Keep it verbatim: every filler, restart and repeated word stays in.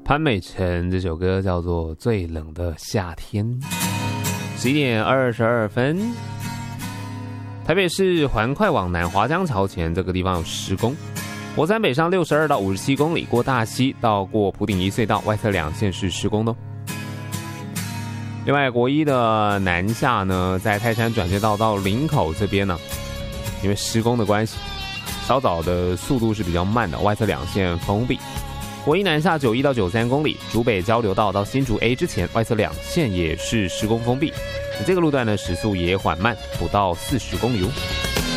潘美辰这首歌叫做《最冷的夏天》。十一点二十二分，台北市环快往南华江桥前这个地方有施工，国三北上六十二到五十七公里，过大溪到过埔顶一隧道，外侧两线是施工的哦。另外，国一的南下呢，在泰山转接道到林口这边呢，因为施工的关系，稍早的速度是比较慢的，外侧两线封闭。国一南下九一到九三公里，竹北交流道到新竹 A 之前，外侧两线也是施工封闭。这个路段呢，时速也缓慢，不到四十公里哦。